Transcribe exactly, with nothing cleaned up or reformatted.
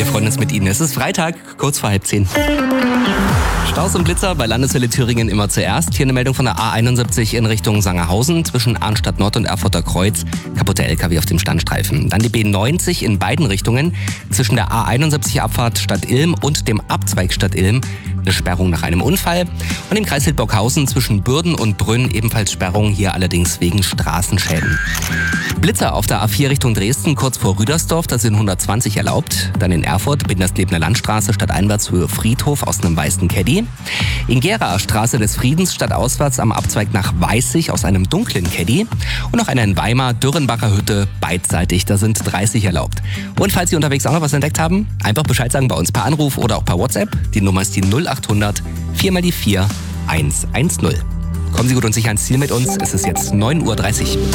Wir freuen uns mit Ihnen. Es ist Freitag, kurz vor halb zehn. Staus und Blitzer bei Landeshölle Thüringen immer zuerst. Hier eine Meldung von der A einundsiebzig in Richtung Sangerhausen zwischen Arnstadt Nord und Erfurter Kreuz. Kaputte L K W auf dem Standstreifen. Dann die B neunzig in beiden Richtungen zwischen der A einundsiebzig Abfahrt Stadt Ilm und dem Abzweig Stadt Ilm. Eine Sperrung nach einem Unfall. Und im Kreis Hildburghausen zwischen Bürden und Brünn ebenfalls Sperrung, hier allerdings wegen Straßenschäden. Blitzer auf der A vier Richtung Dresden, kurz vor Rüdersdorf, da sind hundertzwanzig erlaubt. Dann in Erfurt, Binderslebner Landstraße, Stadteinwärtshöhe Friedhof aus einem weißen Caddy. In Gera, Straße des Friedens, stadtauswärts am Abzweig nach Weißig aus einem dunklen Caddy. Und noch einer in Weimar, Dürrenbacher Hütte, beidseitig, da sind dreißig erlaubt. Und falls Sie unterwegs auch noch was entdeckt haben, einfach Bescheid sagen bei uns per Anruf oder auch per WhatsApp. Die Nummer ist die null achthundert vier mal die vier eins eins null. Kommen Sie gut und sicher ans Ziel mit uns. Es ist jetzt neun Uhr dreißig.